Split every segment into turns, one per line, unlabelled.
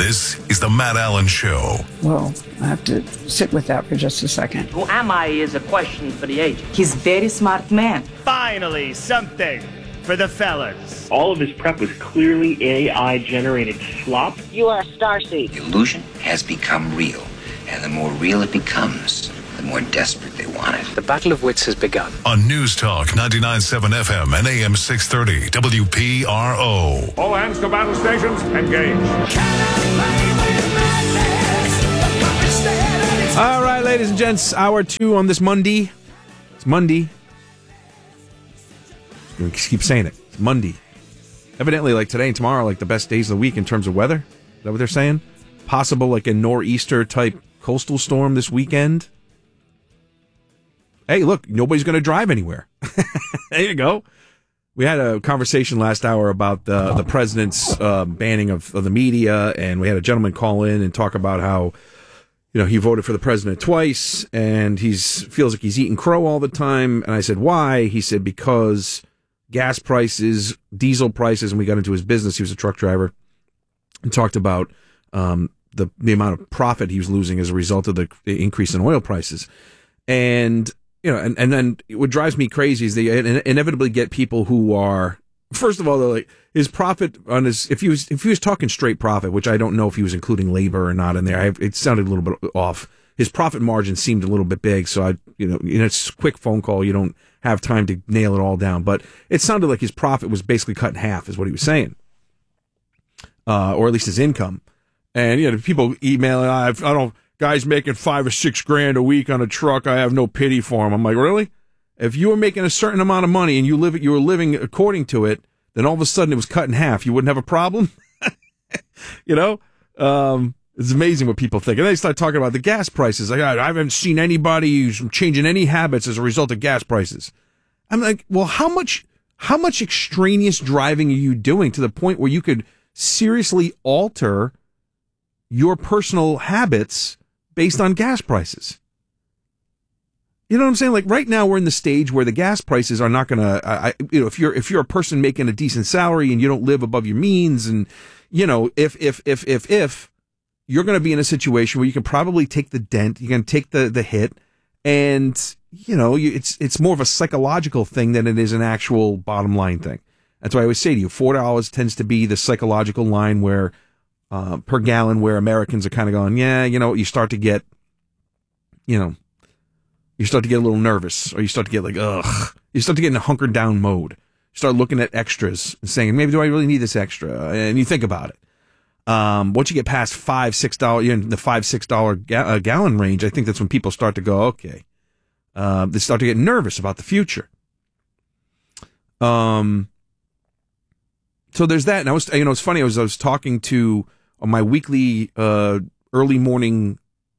This is the Matt Allen Show.
Well, I have to sit with that for just a second.
Who am I is a question for the agent.
He's very smart man.
Finally, something for the fellas.
All of his prep was clearly AI-generated slop.
You are Starseed.
The illusion has become real, and the more real it becomes, the more desperate they want it.
The battle of wits has begun.
On News Talk 99.7 FM and AM 630 WPRO.
All hands to battle stations, engage.
All right, ladies and gents, hour 2 on this Monday. It's Monday. I'm going to keep saying it. It's Monday. Evidently, like today and tomorrow are like the best days of the week in terms of weather. Is that what they're saying? Possible like a nor'easter type coastal storm this weekend. Hey, look, nobody's going to drive anywhere. There you go. We had a conversation last hour about the president's banning of the media, and we had a gentleman call in and talk about how, you know, he voted for the president twice, and feels like he's eating crow all the time. And I said, why? He said, because gas prices, diesel prices, and we got into his business. He was a truck driver, and talked about the amount of profit he was losing as a result of the increase in oil prices. And you know, and then what drives me crazy is they inevitably get people who are, first of all, they're like, his profit on his, if he was talking straight profit, which I don't know if he was including labor or not in there, it sounded a little bit off. His profit margin seemed a little bit big, so it's a quick phone call, you don't have time to nail it all down, but it sounded like his profit was basically cut in half, is what he was saying, or at least his income. And you know, people emailing, guys making $5 or $6 grand a week on a truck, I have no pity for him. I'm like, really? If you were making a certain amount of money and you were living according to it, then all of a sudden it was cut in half, you wouldn't have a problem? You know? It's amazing what people think. And they start talking about the gas prices. Like, I haven't seen anybody who's changing any habits as a result of gas prices. I'm like, well, how much extraneous driving are you doing to the point where you could seriously alter your personal habits based on gas prices? You know what I'm saying? Like right now we're in the stage where the gas prices are not going to, if you're a person making a decent salary and you don't live above your means, and you know, if you're going to be in a situation where you can probably take the dent, you can take the hit, and you know, it's more of a psychological thing than it is an actual bottom line thing. That's why I always say to you, $4 tends to be the psychological line where, per gallon, where Americans are kind of going, yeah, you know, you start to get a little nervous, or you start to get like, ugh. You start to get in a hunkered down mode. You start looking at extras and saying, maybe do I really need this extra? And you think about it. Once you get past $5-6, in the $5-6 gallon range, I think that's when people start to go, okay. They start to get nervous about the future. So there's that. And it's funny. I was talking to on my weekly, early morning,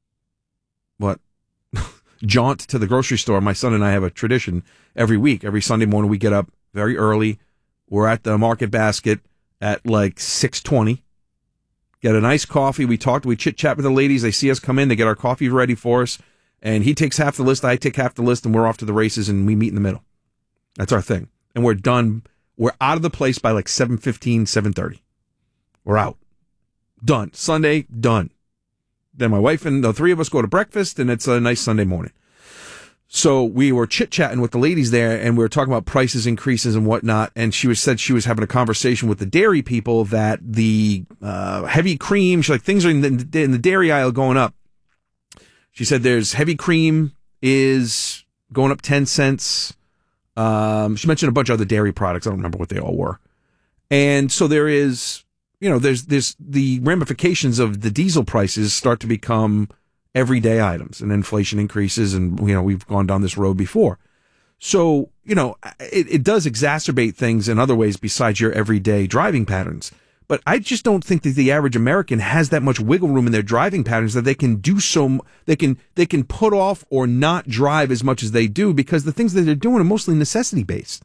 jaunt to the grocery store. My son and I have a tradition every week. Every Sunday morning we get up very early. We're at the Market Basket at like 6:20. Get a nice coffee. We chit chat with the ladies. They see us come in. They get our coffee ready for us. And he takes half the list. I take half the list, and we're off to the races, and we meet in the middle. That's our thing. And we're done. We're out of the place by like 7:15, 7:30. We're out. Done. Sunday, done. Then my wife and the three of us go to breakfast, and it's a nice Sunday morning. So we were chit-chatting with the ladies there, and we were talking about prices increases and whatnot, and said she was having a conversation with the dairy people that the heavy cream, she's like, things are in the dairy aisle going up. She said there's heavy cream is going up 10 cents. She mentioned a bunch of other dairy products. I don't remember what they all were. And so there is, there's the ramifications of the diesel prices start to become everyday items, and inflation increases, and, we've gone down this road before. So, it does exacerbate things in other ways besides your everyday driving patterns. But I just don't think that the average American has that much wiggle room in their driving patterns that they can do they can put off or not drive as much as they do, because the things that they're doing are mostly necessity based.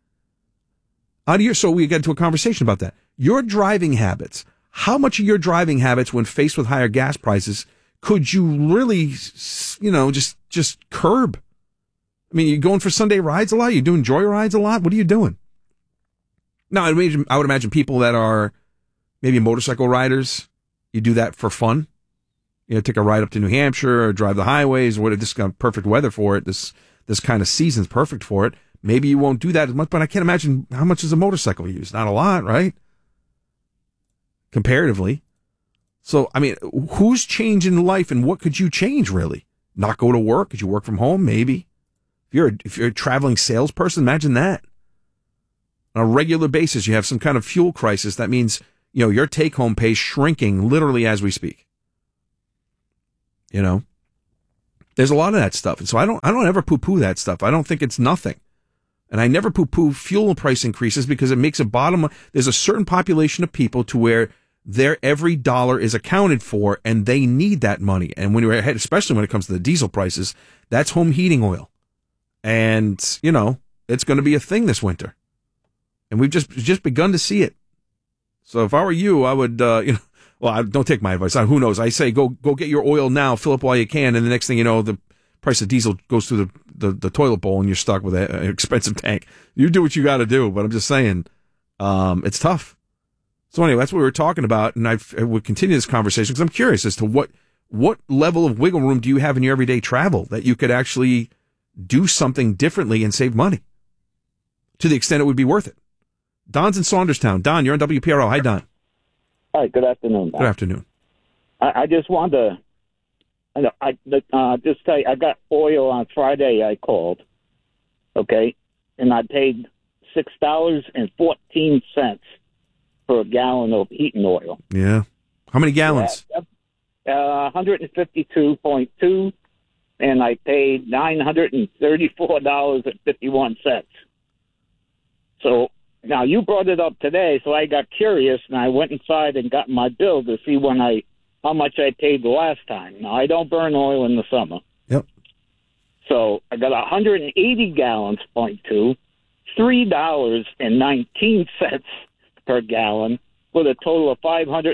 So we got into a conversation about that. Your driving habits, how much of your driving habits when faced with higher gas prices could you really, just curb? I mean, you're going for Sunday rides a lot? You're doing joy rides a lot? What are you doing? Now, I would imagine people that are maybe motorcycle riders, You do that for fun. Take a ride up to New Hampshire or drive the highways. What this got perfect weather for it. This kind of season's perfect for it. Maybe you won't do that as much, but I can't imagine how much is a motorcycle used. Not a lot, right? Comparatively. So, I mean, who's changing life and what could you change really? Not go to work? Could you work from home? Maybe. If you're a traveling salesperson, imagine that. On a regular basis, you have some kind of fuel crisis. That means, your take-home pay is shrinking literally as we speak. There's a lot of that stuff. And so I don't ever poo-poo that stuff. I don't think it's nothing. And I never poo-poo fuel price increases because it makes there's a certain population of people to where their every dollar is accounted for and they need that money. And when you're ahead, especially when it comes to the diesel prices, that's home heating oil. And, it's going to be a thing this winter. And we've just begun to see it. So if I were you, I would, well, don't take my advice. Who knows? I say go get your oil now, fill up while you can, and the next thing you know, the price of diesel goes through the toilet bowl, and you're stuck with an expensive tank. You do what you got to do, but I'm just saying, it's tough. So anyway, that's what we were talking about, and I would continue this conversation because I'm curious as to what level of wiggle room do you have in your everyday travel that you could actually do something differently and save money to the extent it would be worth it. Don's in Saunderstown. Don, you're on WPRO. Hi, Don.
Hi, good afternoon.
Good afternoon.
I just wanted to just tell you, I got oil on Friday. I called, okay, and I paid $6.14 for a gallon of heating oil.
Yeah. How many gallons?
152.2, and I paid $934.51. So now you brought it up today, so I got curious, and I went inside and got my bill to see how much I paid the last time. Now, I don't burn oil in the summer.
Yep.
So I got 180 gallons, .2, $3.19 per gallon, with a total of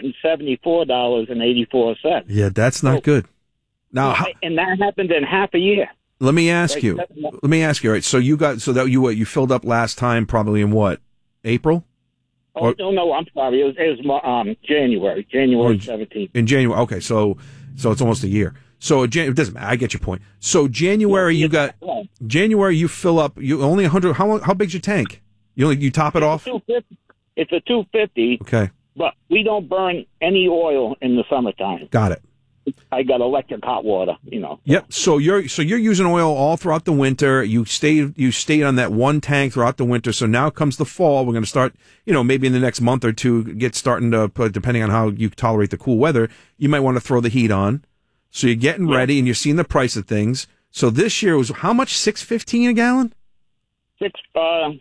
$574.84.
Yeah, that's not good. Now,
and that happened in half a year.
Let me ask you. All right. So you filled up last time probably in what? April?
No, I'm sorry. It was January 17th. In
January. Okay. So it's almost a year. So it doesn't matter. I get your point. So January, you fill up, you only 100. How big's your tank? You top it off?
It's a 250.
Okay.
But we don't burn any oil in the summertime.
Got it.
I got electric hot water,
Yep. So you're using oil all throughout the winter. You stayed on that one tank throughout the winter. So now comes the fall. We're going to start, maybe in the next month or two, starting to put, depending on how you tolerate the cool weather, you might want to throw the heat on. So you're getting ready and you're seeing the price of things. So this year was how much? $6.15 a gallon?
$6.14.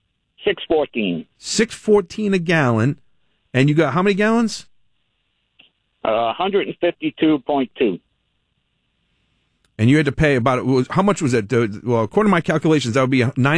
$6.14 a gallon. And you got how many gallons?
152.2.
And you had to pay how much was it? Well, according to my calculations, that would be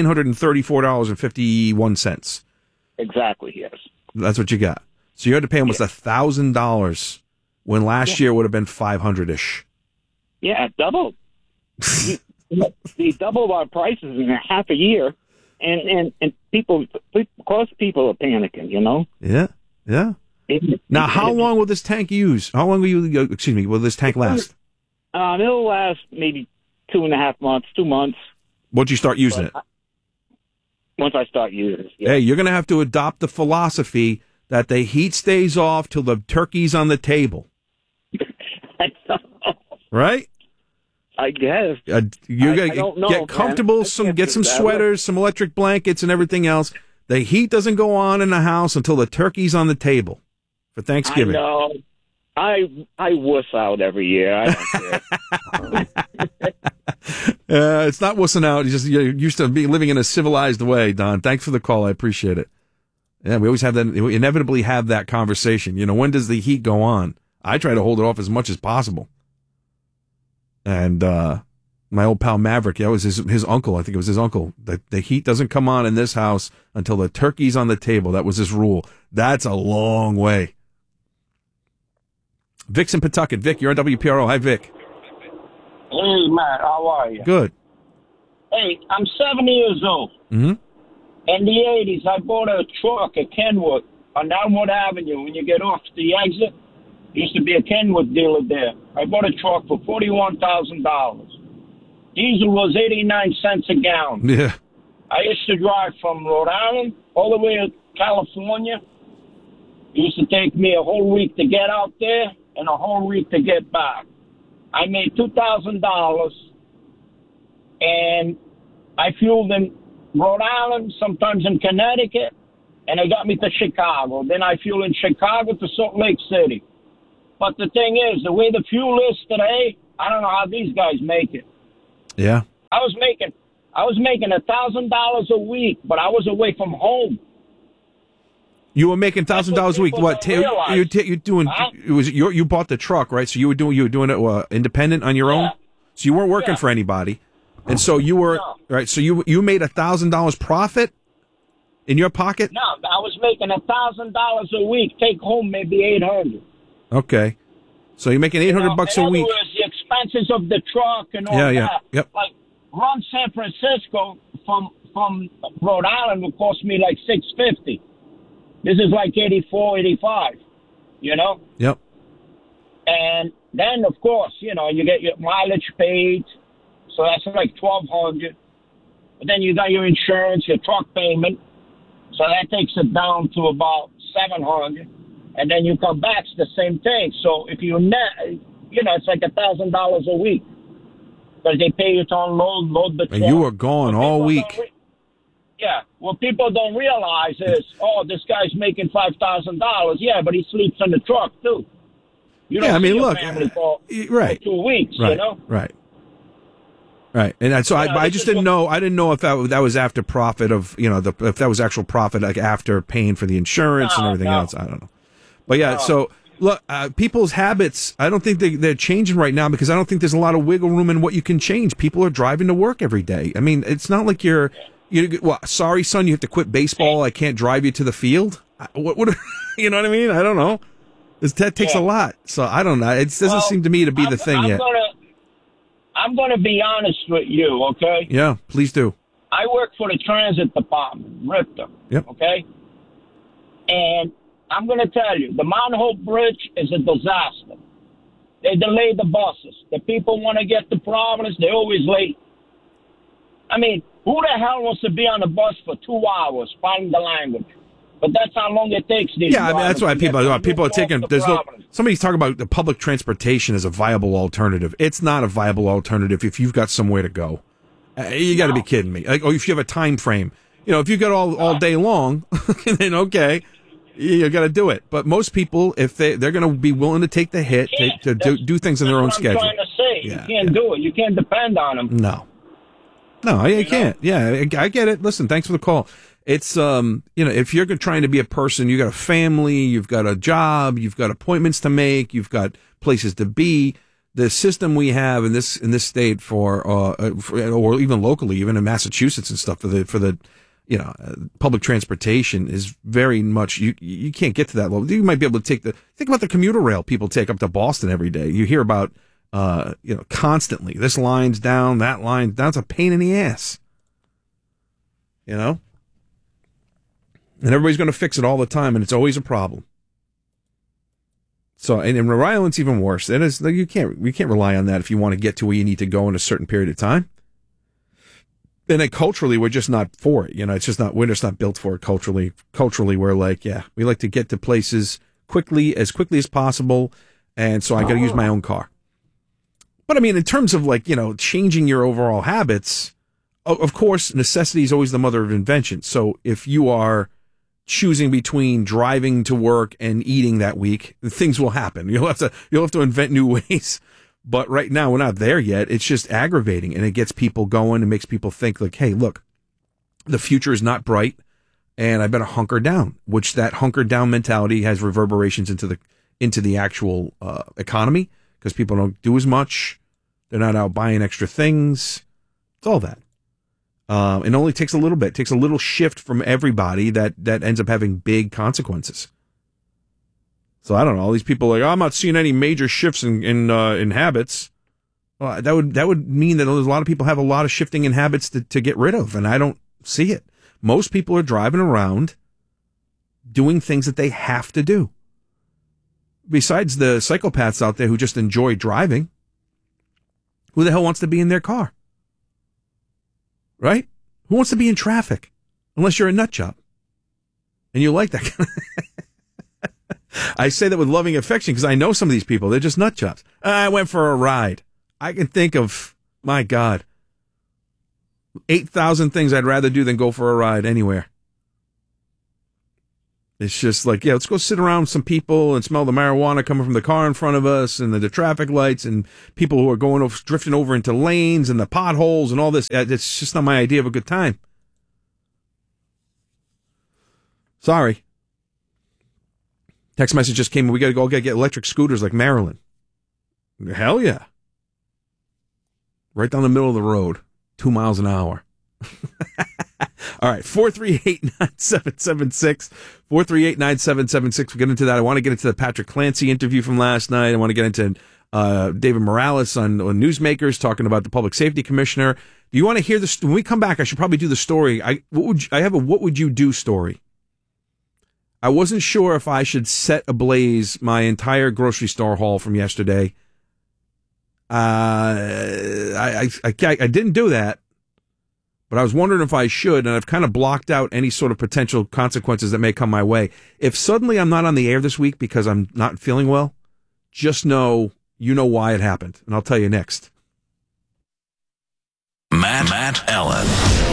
$934.51.
Exactly, yes.
That's what you got. So you had to pay almost $1,000 when last year would have been 500-ish.
Yeah, double. We doubled our prices in half a year, and people are panicking,
Yeah. Now, how long will this tank use? How long will this tank last?
It'll last maybe 2.5 months, 2 months.
Once you start using it?
Once I start using it, yeah.
Hey, you're going to have to adopt the philosophy that the heat stays off till the turkey's on the table.
I know.
Right?
I guess.
You're going to get comfortable, get some sweaters, some electric blankets, and everything else. The heat doesn't go on in the house until the turkey's on the table for Thanksgiving.
I know. I wuss out every year. I don't care.
It's not wussing out. You're used to living in a civilized way, Don. Thanks for the call. I appreciate it. Yeah, we always have that. We inevitably have that conversation. When does the heat go on? I try to hold it off as much as possible. And my old pal Maverick, that was his uncle. I think it was his uncle. The heat doesn't come on in this house until the turkey's on the table. That was his rule. That's a long way. Vic's in Pawtucket. Vic, you're on WPRO. Hi, Vic.
Hey, Matt. How are you?
Good.
Hey, I'm 70 years old.
Mm-hmm.
In the 80s, I bought a truck at Kenwood on Elmwood Avenue when you get off the exit. Used to be a Kenwood dealer there. I bought a truck for $41,000. Diesel was 89 cents a gallon.
Yeah.
I used to drive from Rhode Island all the way to California. It used to take me a whole week to get out there and a whole week to get back. I made $2,000, and I fueled in Rhode Island, sometimes in Connecticut, and it got me to Chicago. Then I fueled in Chicago to Salt Lake City. But the thing is, the way the fuel is today, I don't know how these guys make it.
Yeah.
I was making $1,000 a week, but I was away from home.
You were making $1,000 a week. What? You doing?
Huh?
It was you bought the truck, right? So you were doing it independent on your own. So you weren't working for anybody, and so you were right. So you made $1,000 profit in your pocket.
No, I was making $1,000 a week. Take home maybe $800.
Okay, so you're making $800 a week.
In other words, the expenses of the truck and all that.
Yep.
Like run San Francisco from Rhode Island would cost me like $650. This is like 84, 85, you know?
Yep.
And then, of course, you get your mileage paid. So that's like $1,200. But then you got your insurance, your truck payment. So that takes it down to about $700. And then you come back, it's the same thing. So if you net, it's like $1,000 a week. Because they pay you to load the truck.
And you were gone all week.
Yeah, what people don't realize is, this guy's making $5,000. Yeah, but he sleeps in the truck too. You don't see your family for 2 weeks.
Right,
you know,
right. And so I just didn't know. I didn't know if that was after profit of if that was actual profit, like after paying for the insurance and everything else. I don't know. But yeah, so look, people's habits. I don't think they're changing right now because I don't think there's a lot of wiggle room in what you can change. People are driving to work every day. I mean, it's not like you're. Sorry, son, you have to quit baseball. I can't drive you to the field. What you know what I mean? I don't know. That takes a lot. So I don't know. It doesn't seem to me to be the thing yet.
I'm going to be honest with you, okay?
Yeah, please do.
I work for the transit department, RIPTA,
yep.
Okay? And I'm going to tell you, the Mount Hope Bridge is a disaster. They delay the buses. The people want to get to Providence. They're always late. I mean, who the hell wants to be on the bus for 2 hours finding the language? But that's how long it takes.
Yeah, I mean, that's why people are taking. Somebody's talking about the public transportation as a viable alternative. It's not a viable alternative if you've got somewhere to go. You got to be kidding me. Like, or if you have a time frame, if you got all day long, then okay, you got to do it. But most people, if they're going to be willing to take the hit to do things in their own schedule.
That's what I'm trying to say. You can't do it. You can't depend on them.
No, you can't. Yeah, I get it. Listen, thanks for the call. It's, if you're trying to be a person, you got a family, you've got a job, you've got appointments to make, you've got places to be. The system we have in this state or even locally, even in Massachusetts and stuff for the public transportation is very much, you can't get to that level. You might be able to think about the commuter rail people take up to Boston every day. You hear about, constantly. This line's down, that line's down. It's a pain in the ass. And everybody's going to fix it all the time, and it's always a problem. So, and in Rhode Island's even worse. It is, you can't rely on that if you want to get to where you need to go in a certain period of time. And then culturally, we're just not for it. We're just not built for it culturally. Culturally, we're like, we like to get to places as quickly as possible. And so I got to use my own car. But I mean, in terms of changing your overall habits, of course, necessity is always the mother of invention. So if you are choosing between driving to work and eating that week, things will happen. You'll have to invent new ways. But right now, we're not there yet. It's just aggravating, and it gets people going and makes people think like, hey, look, the future is not bright, and I better hunker down, which that hunker down mentality has reverberations into the actual economy because people don't do as much. They're not out buying extra things. It's all that. It only takes a little bit. It takes a little shift from everybody that ends up having big consequences. So I don't know. All these people are like, I'm not seeing any major shifts in habits. Well, that would mean that a lot of people have a lot of shifting in habits to get rid of, and I don't see it. Most people are driving around doing things that they have to do. besides the psychopaths out there who just enjoy driving, who the hell wants to be in their car? Right? Who wants to be in traffic? Unless you're a nut job. And you like that kind of... I say that with loving affection because I know some of these people. They're just nut jobs. I went for a ride. I can think of, my God, 8,000 things I'd rather do than go for a ride anywhere. It's just like, yeah, let's go sit around with some people and smell the marijuana coming from the car in front of us and the traffic lights and people who are drifting over into lanes and the potholes and all this. It's just not my idea of a good time. Sorry. Text message just came in. We got to go get electric scooters like Maryland. Hell yeah. Right down the middle of the road. 2 miles an hour. All right. 438-9776. 438-9776. We'll get into that. I want to get into the Patrick Clancy interview from last night. I want to get into David Morales on Newsmakers talking about the public safety commissioner. Do you want to hear this? When we come back, I should probably do the story. I have a what would you do story. I wasn't sure if I should set ablaze my entire grocery store haul from yesterday. I didn't do that, but I was wondering if I should, and I've kind of blocked out any sort of potential consequences that may come my way. If suddenly I'm not on the air this week because I'm not feeling well, just know you know why it happened, and I'll tell you next.
Matt Allen.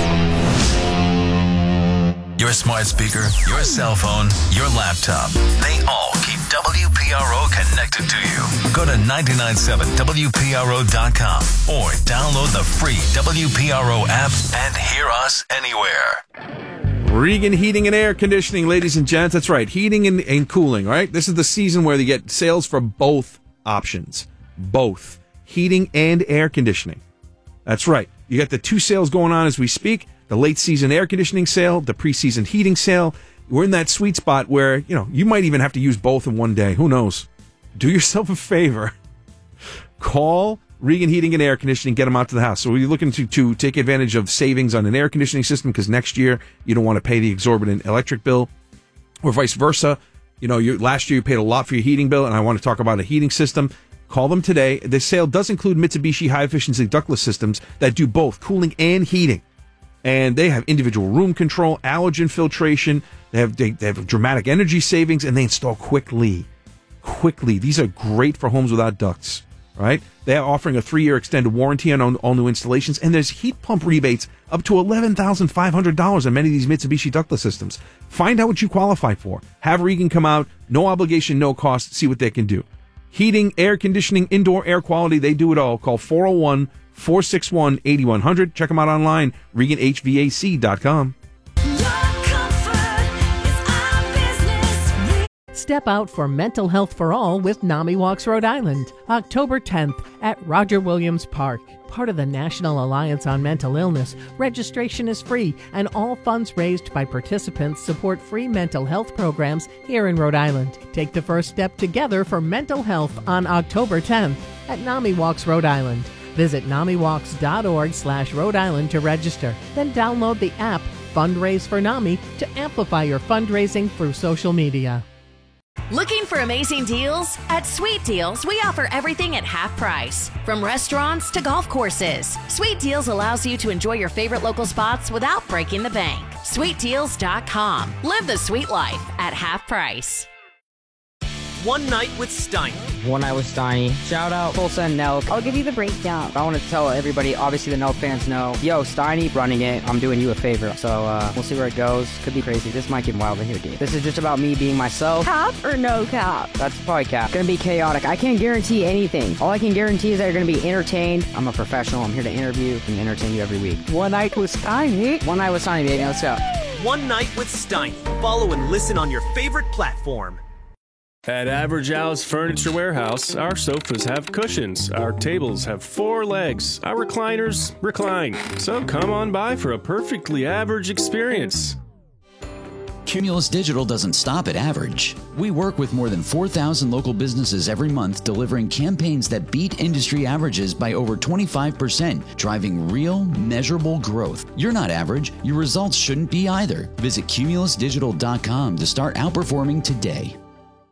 Your smart speaker, your cell phone, your laptop. They all keep WPRO connected to you. Go to 997WPRO.com or download the free WPRO app and hear us anywhere.
Regan Heating and Air Conditioning, ladies and gents. That's right. Heating and cooling, right? This is the season where they get sales for both options. Both. Heating and air conditioning. That's right. You got the two sales going on as we speak. The late season air conditioning sale, the preseason heating sale. We're in that sweet spot where, you might even have to use both in one day. Who knows? Do yourself a favor. Call Regan Heating and Air Conditioning. Get them out to the house. So we're looking to take advantage of savings on an air conditioning system because next year you don't want to pay the exorbitant electric bill or vice versa. Last year you paid a lot for your heating bill, and I want to talk about a heating system. Call them today. This sale does include Mitsubishi high-efficiency ductless systems that do both cooling and heating. And they have individual room control, allergen filtration. They have dramatic energy savings, and they install quickly. These are great for homes without ducts, right? They are offering a 3-year extended warranty on all new installations, and there's heat pump rebates up to $11,500 on many of these Mitsubishi ductless systems. Find out what you qualify for. Have Regan come out, no obligation, no cost, see what they can do. Heating, air conditioning, indoor air quality, they do it all. Call 401-461-8100. Check them out online, ReganHVAC.com.
Step out for mental health for all with NAMI Walks Rhode Island, October 10th at Roger Williams Park. Part of the National Alliance on Mental Illness, registration is free, and all funds raised by participants support free mental health programs here in Rhode Island. Take the first step together for mental health on October 10th at NAMI Walks Rhode Island. Visit NAMIWalks.org/Rhode Island to register. Then download the app Fundraise for NAMI to amplify your fundraising through social media.
Looking for amazing deals? At Sweet Deals, we offer everything at half price. From restaurants to golf courses, Sweet Deals allows you to enjoy your favorite local spots without breaking the bank. SweetDeals.com. Live the sweet life at half price.
One Night with Steiny.
One Night with Steiny. Shout out Tulsa and Nelk.
I'll give you the breakdown.
I want to tell everybody, obviously the Nelk fans know, yo, Steiny running it. I'm doing you a favor. So we'll see where it goes. Could be crazy. This might get wild in here, dude. This is just about me being myself.
Cap or no cap?
That's probably cap. Gonna be chaotic. I can't guarantee anything. All I can guarantee is that you're gonna be entertained. I'm a professional. I'm here to interview and entertain you every week.
One Night with Steiny.
One Night with Steiny, baby. Let's go.
One Night with Steiny. Follow and listen on your favorite platform.
At Average Al's Furniture Warehouse, our sofas have cushions, our tables have 4 legs, our recliners recline. So come on by for a perfectly average experience.
Cumulus Digital doesn't stop at average. We work with more than 4,000 local businesses every month, delivering campaigns that beat industry averages by over 25%, driving real, measurable growth. You're not average. Your results shouldn't be either. Visit cumulusdigital.com to start outperforming today.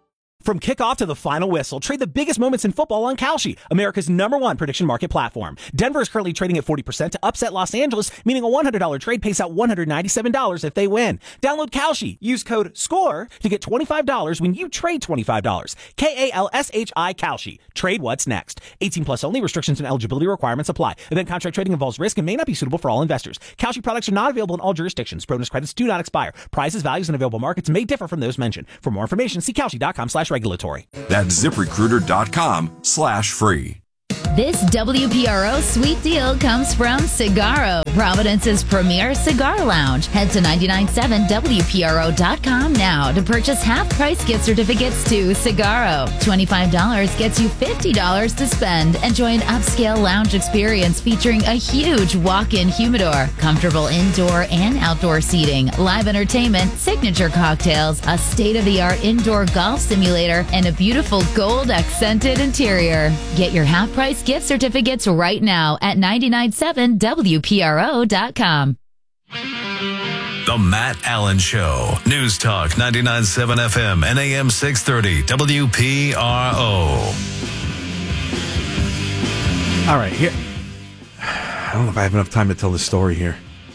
From kickoff to the final whistle, trade the biggest moments in football on Kalshi, America's #1 prediction market platform. Denver is currently trading at 40% to upset Los Angeles, meaning a $100 trade pays out $197 if they win. Download Kalshi. Use code SCORE to get $25 when you trade $25. KALSHI Kalshi. Trade what's next. 18 plus only. Restrictions and eligibility requirements apply. Event contract trading involves risk and may not be suitable for all investors. Kalshi products are not available in all jurisdictions. Bonus credits do not expire. Prices, values, and available markets may differ from those mentioned. For more information, see Kalshi.com/regulatory.
That's ZipRecruiter.com/free.
This WPRO sweet deal comes from Cigaro, Providence's premier cigar lounge. Head to 997WPRO.com now to purchase half-price gift certificates to Cigaro. $25 gets you $50 to spend. Enjoy an upscale lounge experience featuring a huge walk-in humidor, comfortable indoor and outdoor seating, live entertainment, signature cocktails, a state-of-the-art indoor golf simulator, and a beautiful gold-accented interior. Get your half-price gift certificates right now at 997WPRO.com.
The Matt Allen Show. News Talk 99.7 FM and AM 630 WPRO.
All right, here. I don't know if I have enough time to tell the story here.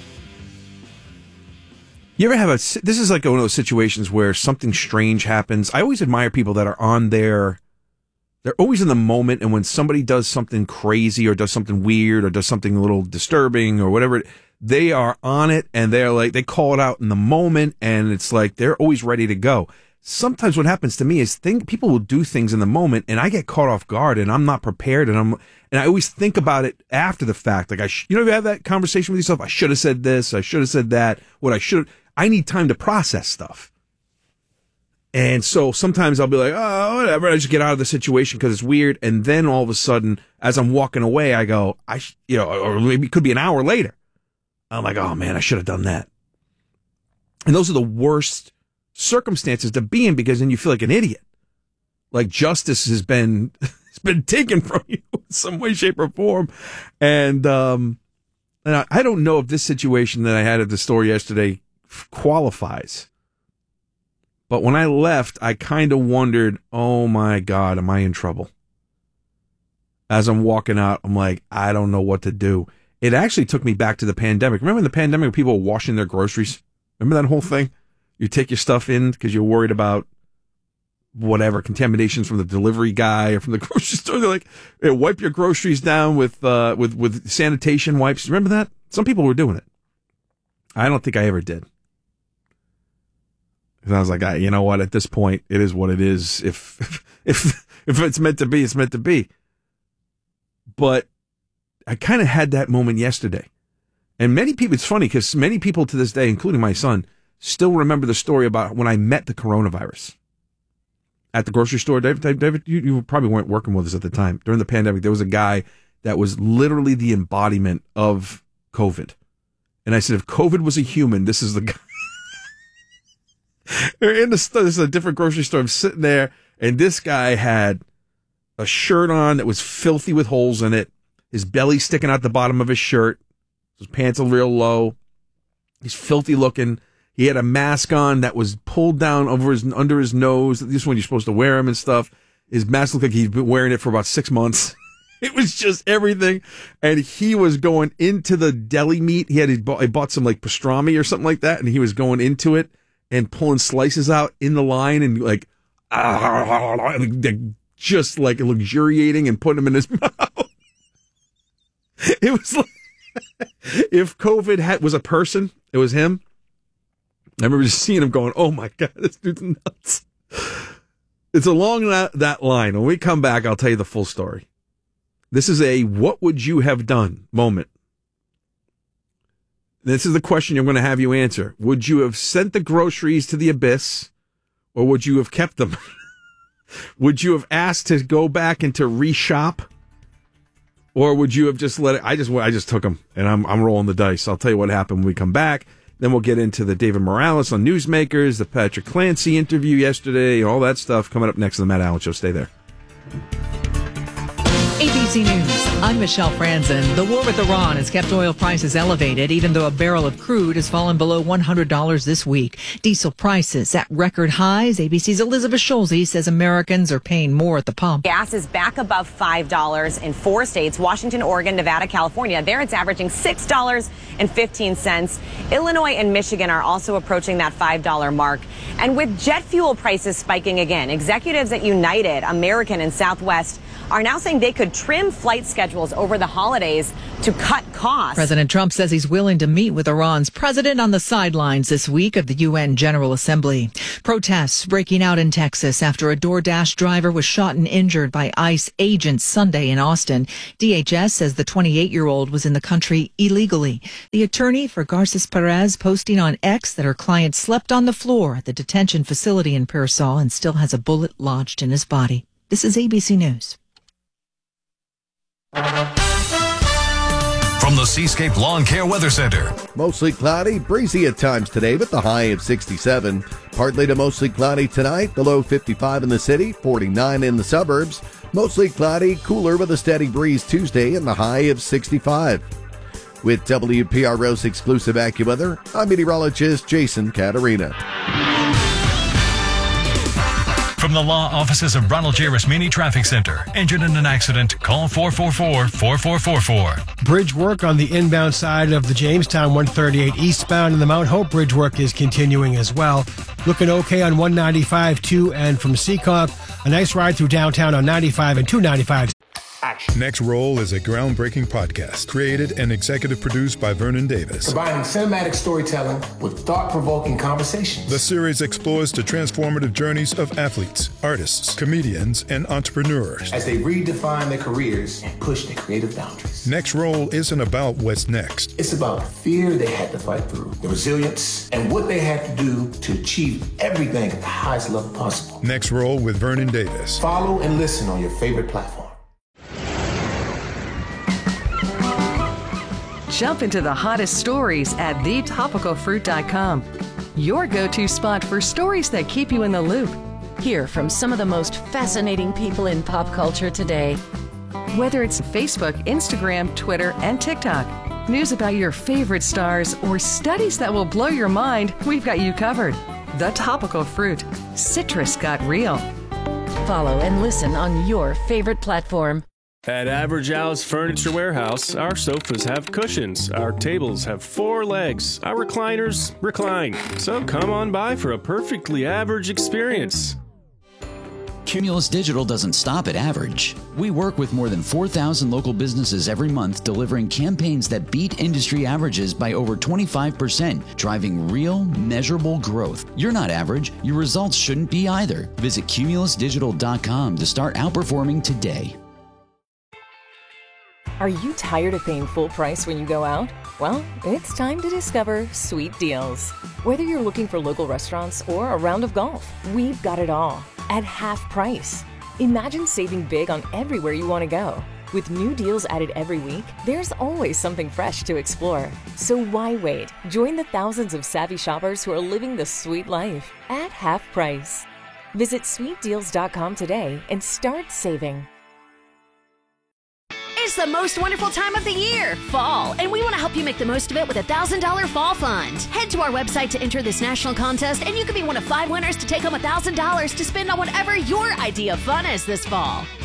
You ever have this is like one of those situations where something strange happens. I always admire people that are on their... They're always in the moment, and when somebody does something crazy or does something weird or does something a little disturbing or whatever, they are on it, and they're like, they call it out in the moment, and it's like they're always ready to go. Sometimes what happens to me is people will do things in the moment, and I get caught off guard, and I'm not prepared, and I always think about it after the fact. Like, you have that conversation with yourself, I should have said this, I should have said that, I need time to process stuff. And so sometimes I'll be like, oh, whatever. I just get out of the situation because it's weird. And then all of a sudden, as I'm walking away, I go, or maybe it could be an hour later. I'm like, oh man, I should have done that. And those are the worst circumstances to be in because then you feel like an idiot. Like justice has been taken from you in some way, shape, or form. And I don't know if this situation that I had at the store yesterday qualifies. But when I left, I kind of wondered, oh my God, am I in trouble? As I'm walking out, I'm like, I don't know what to do. It actually took me back to the pandemic. Remember in the pandemic when people were washing their groceries? Remember that whole thing? You take your stuff in because you're worried about whatever, contaminations from the delivery guy or from the grocery store. They're like, hey, wipe your groceries down with sanitation wipes. Remember that? Some people were doing it. I don't think I ever did. And I was like, you know what? At this point, it is what it is. If it's meant to be, it's meant to be. But I kind of had that moment yesterday. And many people, it's funny because many people to this day, including my son, still remember the story about when I met the coronavirus at the grocery store. David, you probably weren't working with us at the time. During the pandemic, there was a guy that was literally the embodiment of COVID. And I said, if COVID was a human, this is the guy. In the store, this is a different grocery store. I'm sitting there, and this guy had a shirt on that was filthy with holes in it. His belly sticking out the bottom of his shirt. His pants are real low. He's filthy looking. He had a mask on that was pulled down under his nose. This is when you're supposed to wear them and stuff. His mask looked like he'd been wearing it for about 6 months. It was just everything. And he was going into the deli meat. He bought some like pastrami or something like that, and he was going into it and pulling slices out in the line and like, just like luxuriating and putting them in his mouth. It was like, if COVID was a person, it was him. I remember just seeing him going, oh my God, this dude's nuts. It's along that line. When we come back, I'll tell you the full story. This is a what would you have done moment. This is the question I'm going to have you answer. Would you have sent the groceries to the abyss, or would you have kept them? Would you have asked to go back and to reshop, or would you have just let it? I just took them, and I'm rolling the dice. I'll tell you what happened when we come back. Then we'll get into the David Morales on Newsmakers, the Patrick Clancy interview yesterday, all that stuff coming up next on the Matt Allen Show. Stay there.
ABC News, I'm Michelle Franzen. The war with Iran has kept oil prices elevated, even though a barrel of crude has fallen below $100 this week. Diesel prices at record highs. ABC's Elizabeth Schulze says Americans are paying more at the pump.
Gas is back above $5 in 4 states, Washington, Oregon, Nevada, California. There it's averaging $6.15. Illinois and Michigan are also approaching that $5 mark. And with jet fuel prices spiking again, executives at United, American, and Southwest are now saying they could trim flight schedules over the holidays to cut costs.
President Trump says he's willing to meet with Iran's president on the sidelines this week of the UN General Assembly. Protests breaking out in Texas after a DoorDash driver was shot and injured by ICE agents Sunday in Austin. DHS says the 28-year-old was in the country illegally. The attorney for Garces Perez posting on X that her client slept on the floor at the detention facility in Pearsall and still has a bullet lodged in his body. This is ABC News.
From the Seascape Lawn Care Weather Center.
Mostly cloudy, breezy at times today with the high of 67. Partly to mostly cloudy tonight, the low 55 in the city, 49 in the suburbs. Mostly cloudy, cooler with a steady breeze Tuesday and the high of 65. With WPRO's exclusive AccuWeather, I'm meteorologist Jason Caterina.
From the law offices of Ronald J. Rasmini Traffic Center. Injured in an accident? Call 444-4444.
Bridge work on the inbound side of the Jamestown 138 eastbound, and the Mount Hope bridge work is continuing as well. Looking okay on 195 to and from Seekonk. A nice ride through downtown on 95 and 295.
Action. Next Roll is a groundbreaking podcast created and executive produced by Vernon Davis.
Combining cinematic storytelling with thought-provoking conversations.
The series explores the transformative journeys of athletes, artists, comedians, and entrepreneurs
as they redefine their careers and push their creative boundaries.
Next Roll isn't about what's next.
It's about the fear they had to fight through, the resilience, and what they had to do to achieve everything at the highest level possible.
Next Roll with Vernon Davis.
Follow and listen on your favorite platform.
Jump into the hottest stories at thetopicalfruit.com. Your go-to spot for stories that keep you in the loop.
Hear from some of the most fascinating people in pop culture today.
Whether it's Facebook, Instagram, Twitter, and TikTok, news about your favorite stars, or studies that will blow your mind, we've got you covered. The Topical Fruit. Citrus got real.
Follow and listen on your favorite platform.
At Average Al's Furniture Warehouse, our sofas have cushions, our tables have 4 legs, our recliners recline. So come on by for a perfectly average experience.
Cumulus Digital doesn't stop at average. We work with more than 4,000 local businesses every month, delivering campaigns that beat industry averages by over 25%, driving real, measurable growth. You're not average. Your results shouldn't be either. Visit cumulusdigital.com to start outperforming today.
Are you tired of paying full price when you go out? Well, it's time to discover Sweet Deals. Whether you're looking for local restaurants or a round of golf, we've got it all at half price. Imagine saving big on everywhere you want to go. With new deals added every week, there's always something fresh to explore. So why wait? Join the thousands of savvy shoppers who are living the sweet life at half price. Visit sweetdeals.com today and start saving.
It's the most wonderful time of the year, fall, and we want to help you make the most of it with a $1,000 fall fund. Head to our website to enter this national contest, and you could be one of 5 winners to take home $1,000 to spend on whatever your idea of fun is this fall.